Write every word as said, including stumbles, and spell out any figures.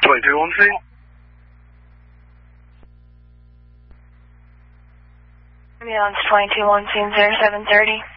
twenty-two on scene. Ambulance twenty-two on scene, zero seven thirty.